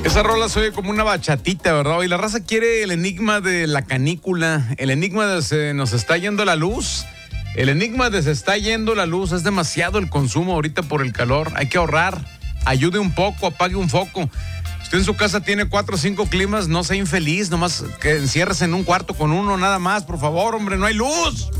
Esa rola se oye como una bachatita, ¿verdad? Y la raza quiere el enigma de la canícula, el enigma de se nos está yendo la luz, el enigma de se está yendo la luz. Es demasiado el consumo ahorita por el calor, hay que ahorrar, ayude un poco, apague un foco. Usted en su casa tiene 4 o 5 climas, no sea infeliz, nomás que encierres en un cuarto con uno nada más, por favor, hombre, no hay luz.